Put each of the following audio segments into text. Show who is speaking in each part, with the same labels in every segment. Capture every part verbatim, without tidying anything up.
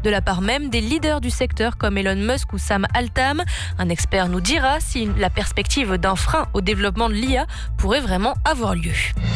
Speaker 1: de la part même des leaders du secteur comme Elon Musk ou Sam Altman. Un expert nous dira si la perspective d'un frein au développement de l'I A pourrait vraiment avoir lieu.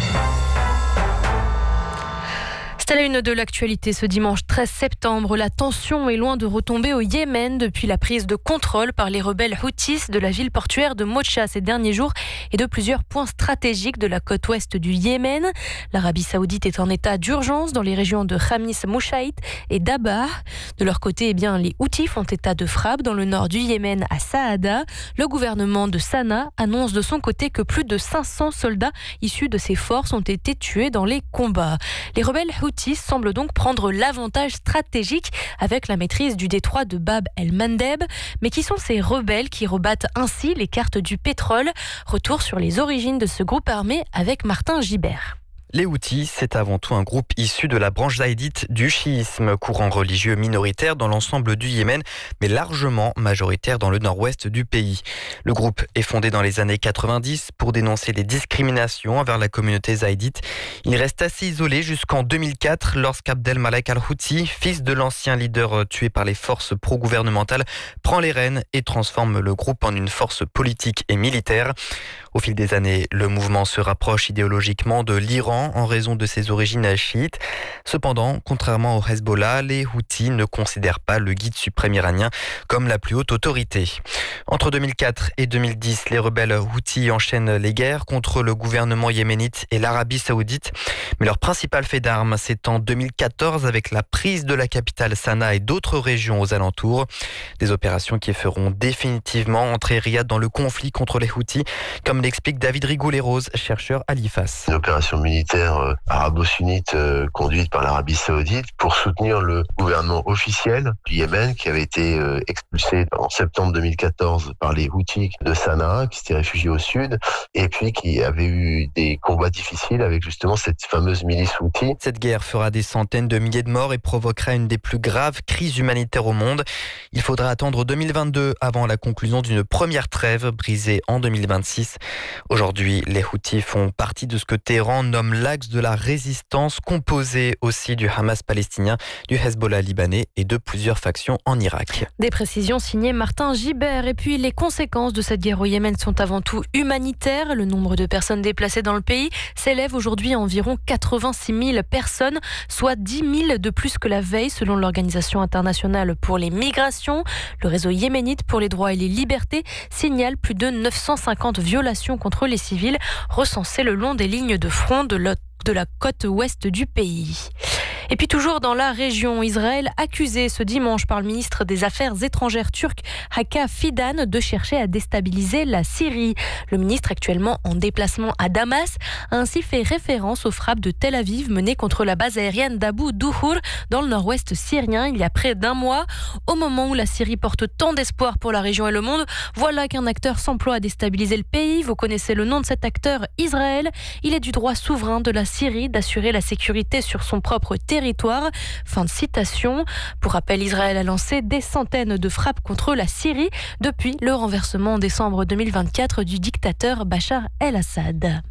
Speaker 1: C'est à la une de l'actualité ce dimanche treize septembre. La tension est loin de retomber au Yémen depuis la prise de contrôle par les rebelles Houthis de la ville portuaire de Mocha ces derniers jours et de plusieurs points stratégiques de la côte ouest du Yémen. L'Arabie Saoudite est en état d'urgence dans les régions de Khamis Moushaït et d'Abah. De leur côté, eh bien, les Houthis font état de frappe dans le nord du Yémen à Saada. Le gouvernement de Sanaa annonce de son côté que plus de cinq cents soldats issus de ces forces ont été tués dans les combats. Les rebelles Houthis semble donc prendre l'avantage stratégique avec la maîtrise du détroit de Bab el-Mandeb. Mais qui sont ces rebelles qui rebattent ainsi les cartes du pétrole? Retour sur les origines de ce groupe armé avec Martin Gibert.
Speaker 2: Les Houthis, c'est avant tout un groupe issu de la branche zaïdite du chiisme, courant religieux minoritaire dans l'ensemble du Yémen, mais largement majoritaire dans le nord-ouest du pays. Le groupe est fondé dans les années quatre-vingt-dix pour dénoncer les discriminations envers la communauté zaïdite. Il reste assez isolé jusqu'en deux mille quatre, lorsqu'Abdel Malek al-Houthi, fils de l'ancien leader tué par les forces pro-gouvernementales, prend les rênes et transforme le groupe en une force politique et militaire. Au fil des années, le mouvement se rapproche idéologiquement de l'Iran en raison de ses origines chiites. Cependant, contrairement au Hezbollah, les Houthis ne considèrent pas le guide suprême iranien comme la plus haute autorité. Entre deux mille quatre et deux mille dix, les rebelles Houthis enchaînent les guerres contre le gouvernement yéménite et l'Arabie Saoudite. Mais leur principal fait d'armes, c'est en deux mille quatorze avec la prise de la capitale Sanaa et d'autres régions aux alentours. Des opérations qui feront définitivement entrer Riyad dans le conflit contre les Houthis, comme l'explique David Rigoulet-Rose, chercheur à l'I F A S.
Speaker 3: Une opération militaire Euh, arabo-sunnite euh, conduite par l'Arabie Saoudite pour soutenir le gouvernement officiel du Yémen qui avait été euh, expulsé en septembre deux mille quatorze par les Houthis de Sanaa qui s'étaient réfugiés au sud et puis qui avait eu des combats difficiles avec justement cette fameuse milice Houthi.
Speaker 2: Cette guerre fera des centaines de milliers de morts et provoquera une des plus graves crises humanitaires au monde. Il faudra attendre deux mille vingt-deux avant la conclusion d'une première trêve brisée en deux mille vingt-six. Aujourd'hui, les Houthis font partie de ce que Téhéran nomme l'axe de la résistance, composé aussi du Hamas palestinien, du Hezbollah libanais et de plusieurs factions en Irak.
Speaker 1: Des précisions signées Martin Gibert. Et puis les conséquences de cette guerre au Yémen sont avant tout humanitaires. Le nombre de personnes déplacées dans le pays s'élève aujourd'hui à environ quatre-vingt-six mille personnes, soit dix mille de plus que la veille selon l'Organisation internationale pour les migrations. Le réseau yéménite pour les droits et les libertés signale plus de neuf cent cinquante violations contre les civils recensées le long des lignes de front de l'autre de la côte ouest du pays. Et puis toujours dans la région, Israël accusé ce dimanche par le ministre des Affaires étrangères turc Hakan Fidan de chercher à déstabiliser la Syrie. Le ministre actuellement en déplacement à Damas a ainsi fait référence aux frappes de Tel Aviv menées contre la base aérienne d'Abu Douhour dans le nord-ouest syrien il y a près d'un mois. Au moment où la Syrie porte tant d'espoir pour la région et le monde, voilà qu'un acteur s'emploie à déstabiliser le pays. Vous connaissez le nom de cet acteur, Israël. Il est du droit souverain de la Syrie d'assurer la sécurité sur son propre territoire. Fin de citation. Pour rappel, Israël a lancé des centaines de frappes contre la Syrie depuis le renversement en décembre deux mille vingt-quatre du dictateur Bachar el-Assad.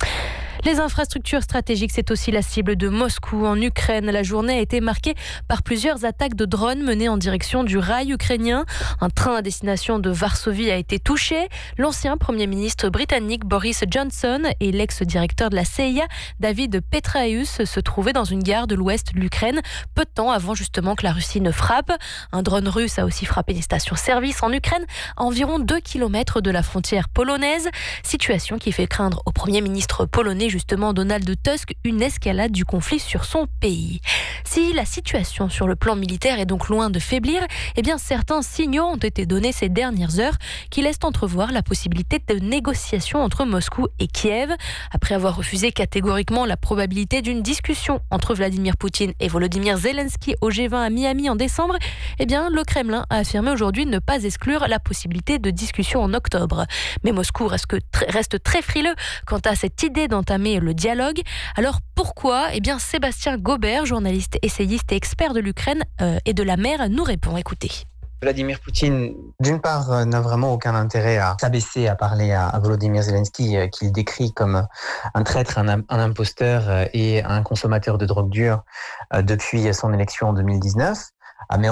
Speaker 1: Les infrastructures stratégiques, c'est aussi la cible de Moscou en Ukraine. La journée a été marquée par plusieurs attaques de drones menées en direction du rail ukrainien. Un train à destination de Varsovie a été touché. L'ancien Premier ministre britannique Boris Johnson et l'ex-directeur de la C I A, David Petraeus, se trouvaient dans une gare de l'ouest de l'Ukraine, peu de temps avant justement que la Russie ne frappe. Un drone russe a aussi frappé des stations-service en Ukraine, à environ deux kilomètres de la frontière polonaise. Situation qui fait craindre au Premier ministre polonais, justement Donald Tusk, une escalade du conflit sur son pays. Si la situation sur le plan militaire est donc loin de faiblir, eh bien certains signaux ont été donnés ces dernières heures qui laissent entrevoir la possibilité de négociations entre Moscou et Kiev. Après avoir refusé catégoriquement la probabilité d'une discussion entre Vladimir Poutine et Volodymyr Zelensky au G vingt à Miami en décembre, eh bien le Kremlin a affirmé aujourd'hui ne pas exclure la possibilité de discussion en octobre. Mais Moscou reste, que, reste très frileux quant à cette idée d'entamer le dialogue. Alors pourquoi ? Eh bien Sébastien Gobert, journaliste, essayiste et expert de l'Ukraine euh, et de la mer, nous répond. Écoutez.
Speaker 4: Vladimir Poutine, d'une part, euh, n'a vraiment aucun intérêt à s'abaisser à parler à, à Volodymyr Zelensky, euh, qu'il décrit comme un traître, un, un imposteur euh, et un consommateur de drogue dure euh, depuis son élection en deux mille dix-neuf. Ah, mais